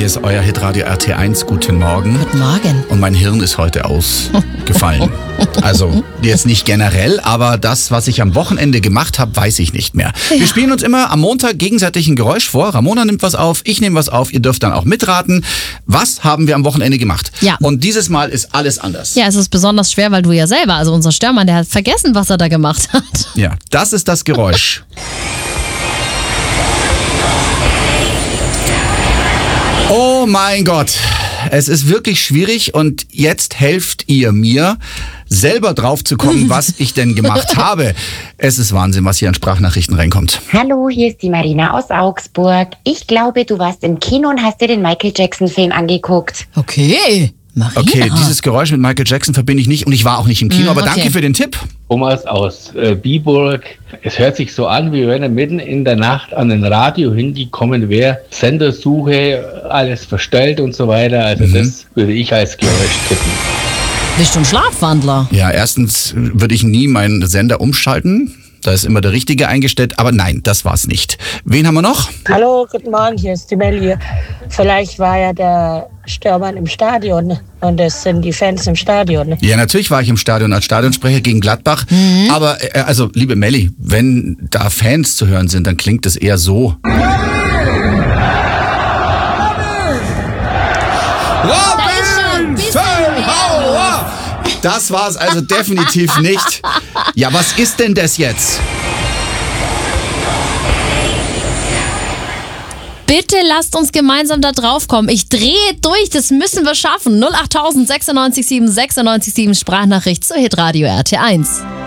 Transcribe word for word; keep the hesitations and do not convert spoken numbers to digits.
ist euer Hitradio R T eins. Guten Morgen. Guten Morgen. Und mein Hirn ist heute ausgefallen. Also jetzt nicht generell, aber das, was ich am Wochenende gemacht habe, weiß ich nicht mehr. Ja. Wir spielen uns immer am Montag gegenseitig ein Geräusch vor. Ramona nimmt was auf, ich nehme was auf. Ihr dürft dann auch mitraten. Was haben wir am Wochenende gemacht? Ja. Und dieses Mal ist alles anders. Ja, es ist besonders schwer, weil du ja selber, also unser Störmann, der hat vergessen, was er da gemacht hat. Ja, das ist das Geräusch. Oh mein Gott, es ist wirklich schwierig und jetzt helft ihr mir, selber drauf zu kommen, was ich denn gemacht habe. Es ist Wahnsinn, was hier an Sprachnachrichten reinkommt. Hallo, hier ist die Marina aus Augsburg. Ich glaube, du warst im Kino und hast dir den Michael Jackson-Film angeguckt. Okay, Marina. Okay, dieses Geräusch mit Michael Jackson verbinde ich nicht und ich war auch nicht im Kino, Mm, aber okay. danke für den Tipp. Thomas aus äh, Biburg. Es hört sich so an, wie wenn er mitten in der Nacht an ein Radio hingekommen wäre. Sendersuche, alles verstellt und so weiter. Also Mhm. das würde ich als Geräusch tippen. Bist du ein Schlafwandler? Ja, erstens würde ich nie meinen Sender umschalten. Da ist immer der Richtige eingestellt, aber nein, das war's nicht. Wen haben wir noch? Hallo, guten Morgen, hier ist die Melli. Vielleicht war ja der Störmann im Stadion und es sind die Fans im Stadion. Ja, natürlich war ich im Stadion als Stadionsprecher gegen Gladbach. Aber, äh, also, liebe Melli, wenn da Fans zu hören sind, dann klingt das eher so. Robin Fellhauer! Das war's also definitiv nicht. Ja, was ist denn das jetzt? Bitte lasst uns gemeinsam da drauf kommen. Ich drehe durch, das müssen wir schaffen. null acht tausend sechsundneunzig sieben sechsundneunzig sieben Sprachnachricht zur Hitradio R T eins.